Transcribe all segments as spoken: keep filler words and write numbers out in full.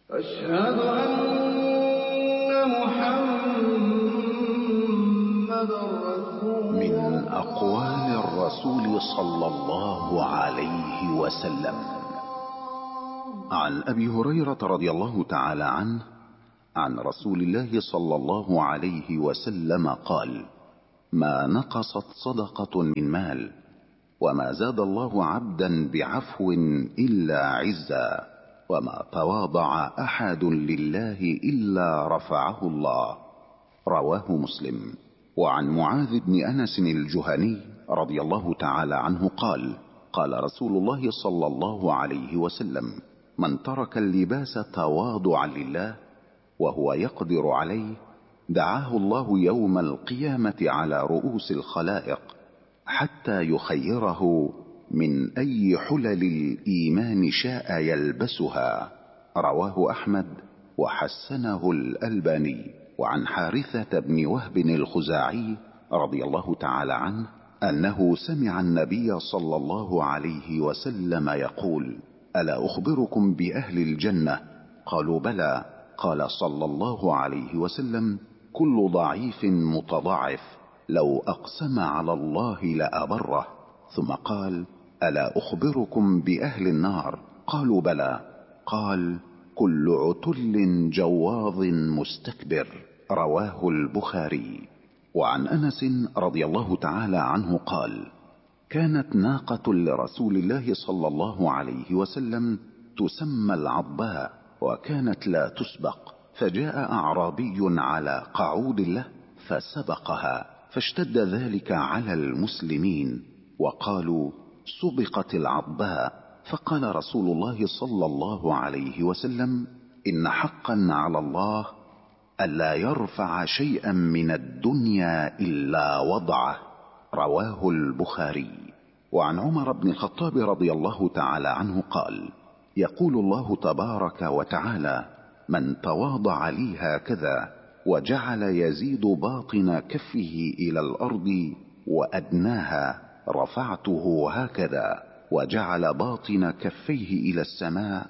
أشهد أن محمد رسول من أقوال الرسول صلى الله عليه وسلم. عن أبي هريرة رضي الله تعالى عنه عن رسول الله صلى الله عليه وسلم قال: ما نقصت صدقة من مال، وما زاد الله عبدا بعفو إلا عزا، وما تواضع أحد لله إلا رفعه الله. رواه مسلم. وعن معاذ بن أنس الجهني رضي الله تعالى عنه قال: قال رسول الله صلى الله عليه وسلم: من ترك اللباس تواضعا لله وهو يقدر عليه دعاه الله يوم القيامة على رؤوس الخلائق حتى يخيره من أي حلل الإيمان شاء يلبسها. رواه أحمد وحسنه الألباني. وعن حارثة بن وهب الخزاعي رضي الله تعالى عنه أنه سمع النبي صلى الله عليه وسلم يقول: ألا أخبركم بأهل الجنة؟ قالوا: بلى. قال صلى الله عليه وسلم: كل ضعيف متضاعف لو أقسم على الله لأبره. ثم قال: ألا أخبركم بأهل النار؟ قالوا: بلى. قال: كل عتل جواظ مستكبر. رواه البخاري. وعن أنس رضي الله تعالى عنه قال: كانت ناقة لرسول الله صلى الله عليه وسلم تسمى العضباء، وكانت لا تسبق، فجاء أعرابي على قعود له فسبقها، فاشتد ذلك على المسلمين وقالوا: سبقت العضباء. فقال رسول الله صلى الله عليه وسلم: إن حقا على الله ألا يرفع شيئا من الدنيا إلا وضعه. رواه البخاري. وعن عمر بن الخطاب رضي الله تعالى عنه قال: يقول الله تبارك وتعالى: من تواضع لي هكذا وجعل يزيد باطن كفه إلى الأرض وأدناها رفعته هكذا، وجعل باطن كفيه إلى السماء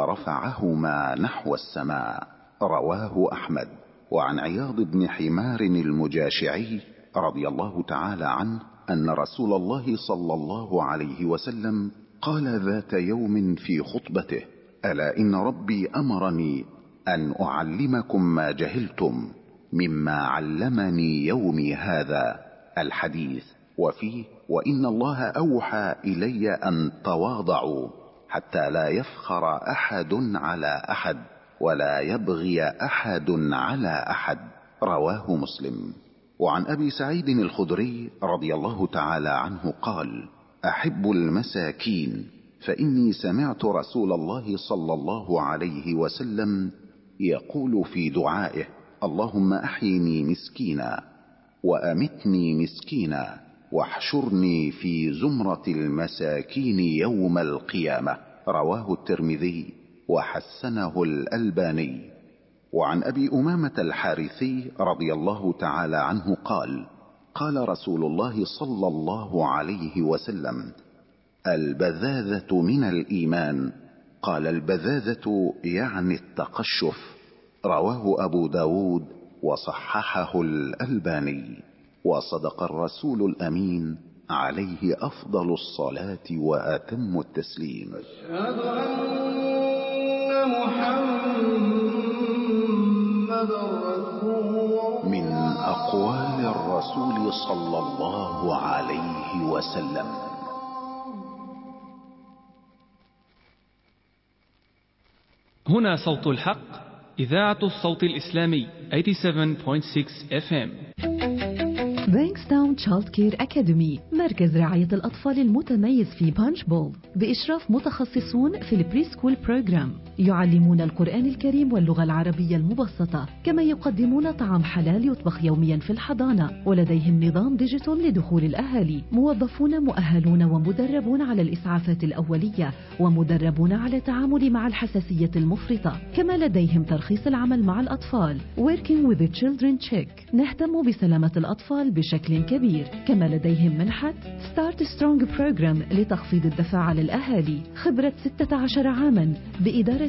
ورفعهما نحو السماء. رواه أحمد. وعن عياض بن حمار المجاشعي رضي الله تعالى عنه أن رسول الله صلى الله عليه وسلم قال ذات يوم في خطبته: ألا إن ربي أمرني أن أعلمكم ما جهلتم مما علمني يومي هذا. الحديث. وفيه: وإن الله أوحى إلي أن تواضعوا حتى لا يفخر أحد على أحد ولا يبغي أحد على أحد. رواه مسلم. وعن أبي سعيد الخدري رضي الله تعالى عنه قال: أحب المساكين، فإني سمعت رسول الله صلى الله عليه وسلم يقول في دعائه: اللهم أحيني مسكينا وأمتني مسكينا واحشرني في زمرة المساكين يوم القيامة. رواه الترمذي وحسنه الألباني. وعن أبي أمامة الحارثي رضي الله تعالى عنه قال: قال رسول الله صلى الله عليه وسلم: البذاذة من الإيمان. قال: البذاذة يعني التقشف. رواه أبو داود وصححه الألباني. وصدق الرسول الأمين عليه أفضل الصلاة وأتم التسليم. أشهد أن محمد رسول الله. من أقوال الرسول صلى الله عليه وسلم. هنا صوت الحق، إذاعة الصوت الإسلامي ثمانية وثمانين فاصلة ستة إف إم. بانكستاون تشايلد كير أكاديمي، مركز رعاية الأطفال المتميز في بانش بول، بإشراف متخصصون في البري سكول بروجرام، يعلمون القرآن الكريم واللغة العربية المبسطة، كما يقدمون طعام حلال يطبخ يوميا في الحضانة، ولديهم نظام ديجيتال لدخول الأهالي، موظفون مؤهلون ومدربون على الإسعافات الأولية، ومدربون على التعامل مع الحساسية المفرطة، كما لديهم ترخيص العمل مع الأطفال Working with the Children Check. نهتم بسلامة الأطفال بشكل كبير، كما لديهم منحة Start Strong Program لتخفيض الدفع على الأهالي. خبرة ستة عشر عاما بإدارة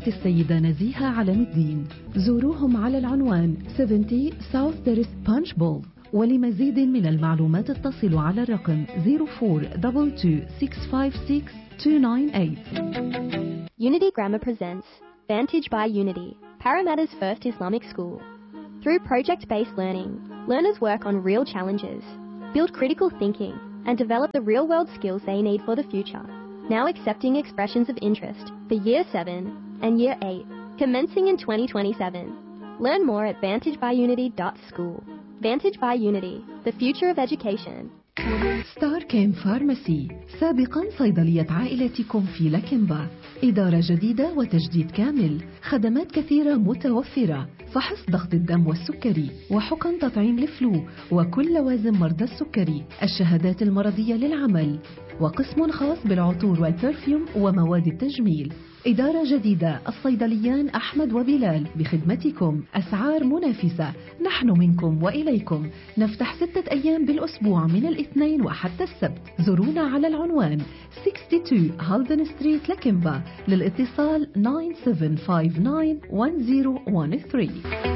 جامعة السيدة نزيهة علم الدين. زوروهم على العنوان سبعين South Terrace Punch Bowl. ولمزيد من المعلومات اتصلوا على الرقم zero four two two six five six two nine eight. Unity Grammar presents Vantage by Unity, Parramatta's first Islamic school. Through project-based learning, learners work on real challenges, build critical thinking, and develop the real-world skills they need for the future. Now accepting expressions of interest for Year seven and Year eight, commencing in twenty twenty-seven. Learn more at vantage by unity dot school. Vantage by Unity, the future of education. ستار كيم فارماسي، سابقا صيدلية عائلتكم في لكمبا. إدارة جديدة وتجديد كامل، خدمات كثيرة متوفرة، فحص ضغط الدم والسكري، وحقن تطعيم الفلو وكل لوازم مرضى السكري، الشهادات المرضية للعمل، وقسم خاص بالعطور والبرفيوم ومواد التجميل. إدارة جديدة، الصيدليان أحمد وبلال بخدمتكم، أسعار منافسة، نحن منكم وإليكم. نفتح ستة أيام بالأسبوع من الاثنين وحتى السبت. زورونا على العنوان ستة وستين هالدن ستريت لكمبا. للاتصال nine seven five nine one zero one three.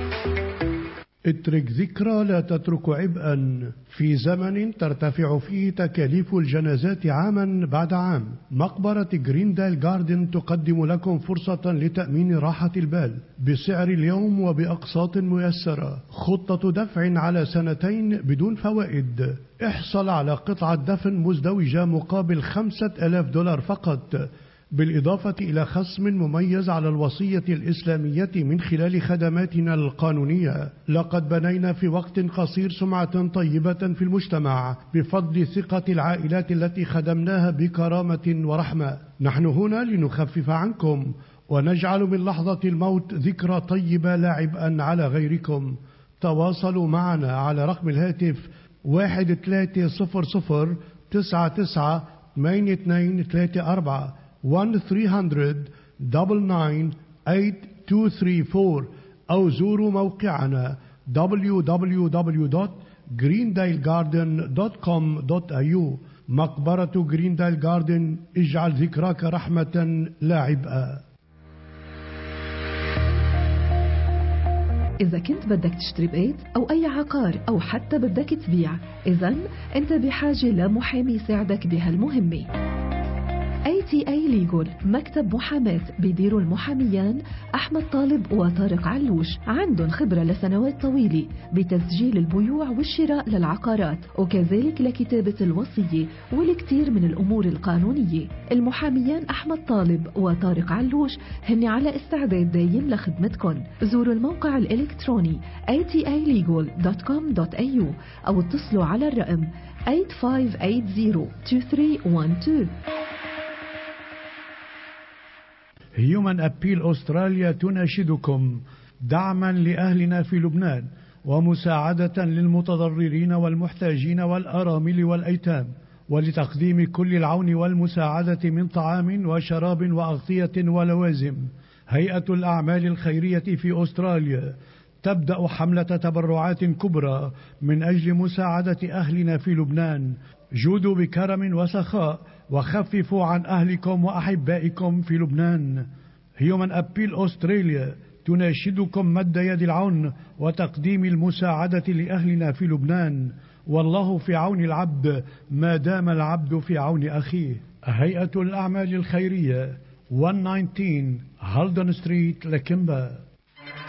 اترك ذكرى لا تترك عبئا. في زمن ترتفع فيه تكاليف الجنازات عاما بعد عام، مقبرة جريندال جاردن تقدم لكم فرصة لتأمين راحة البال بسعر اليوم وبأقساط ميسرة. خطة دفع على سنتين بدون فوائد. احصل على قطعة دفن مزدوجة مقابل خمسة آلاف دولار فقط، بالإضافة إلى خصم مميز على الوصية الإسلامية من خلال خدماتنا القانونية. لقد بنينا في وقت قصير سمعة طيبة في المجتمع بفضل ثقة العائلات التي خدمناها بكرامة ورحمة. نحن هنا لنخفف عنكم ونجعل من لحظة الموت ذكرى طيبة لا عبئا على غيركم. تواصلوا معنا على رقم الهاتف واحد ثلاثة صفر صفر تسعة تسعة ثمانية اثنين ثلاثة أربعة one three hundred nine nine eight two three four أو زوروا موقعنا w w w dot greendale garden dot com dot a u. مقبرة جريندال جاردن، اجعل ذكراك رحمة لا عبئا. إذا كنت بدك تشتري بيت أو أي عقار أو حتى بدك تبيع، إذن أنت بحاجة لمحامي يساعدك بهالمهمة. إيه تي إيه Legal، مكتب محاماة بيديروا المحاميان أحمد طالب وطارق علوش. عندهم خبرة لسنوات طويلة بتسجيل البيوع والشراء للعقارات، وكذلك لكتابة الوصية والكثير من الأمور القانونية. المحاميان أحمد طالب وطارق علوش هن على استعداد دايم لخدمتكم. زوروا الموقع الإلكتروني إيه تي إيه legal dot com dot a u أو اتصلوا على الرقم eight five eight zero two three one two. هيومن أبيل أستراليا تناشدكم دعما لأهلنا في لبنان ومساعدة للمتضررين والمحتاجين والأرامل والأيتام، ولتقديم كل العون والمساعدة من طعام وشراب وأغطية ولوازم. هيئة الأعمال الخيرية في أستراليا تبدأ حملة تبرعات كبرى من أجل مساعدة أهلنا في لبنان. جودوا بكرم وسخاء وخففوا عن أهلكم وأحبائكم في لبنان. هيومن أبيل أستراليا تناشدكم مد يد العون وتقديم المساعدة لأهلنا في لبنان، والله في عون العبد ما دام العبد في عون أخيه. هيئة الأعمال الخيرية one nineteen هالدن ستريت لكمبا.